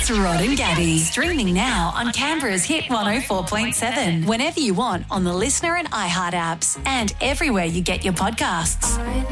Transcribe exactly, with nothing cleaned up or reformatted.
It's Rod and Gabby. Streaming now on Canberra's Hit one oh four point seven. Whenever you want on the Listener and iHeart apps. And everywhere you get your podcasts.